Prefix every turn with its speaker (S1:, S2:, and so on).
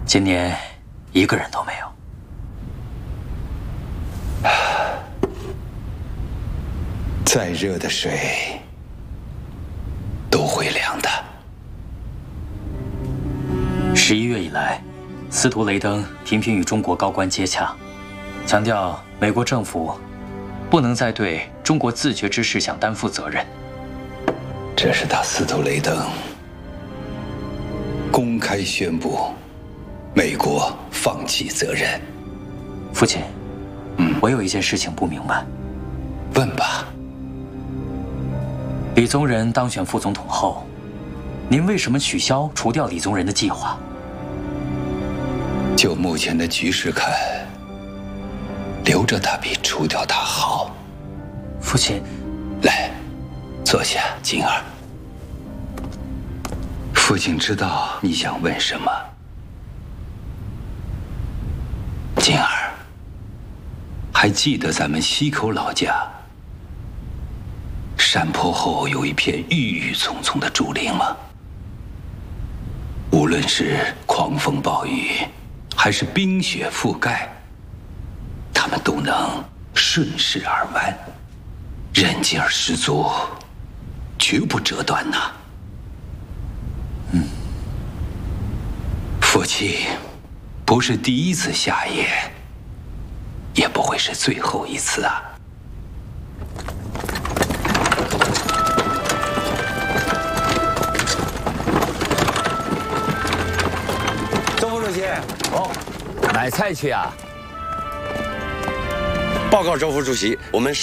S1: 今年一个人都没有。
S2: 再热的水都会凉的。
S1: 11月以来，司徒雷登频频与中国高官接洽，强调美国政府不能再对中国自决之事项担负责任。
S2: 这是他司徒雷登公开宣布美国放弃责任。
S1: 父亲，我有一件事情不明白。
S2: 问吧。
S1: 李宗仁当选副总统后，您为什么取消除掉李宗仁的计划？
S2: 就目前的局势看，留着他比除掉他好。
S1: 父亲，
S2: 来，坐下，金儿。父亲知道你想问什么。金儿，还记得咱们西口老家山坡后有一片郁郁葱葱的竹林吗？无论是狂风暴雨，还是冰雪覆盖，它们都能顺势而弯，韧劲儿十足，绝不折断呐。父亲不是第一次下野，也不会是最后一次啊。
S3: 周副主席，
S4: 哦，买菜去啊？
S3: 报告周副主席，我们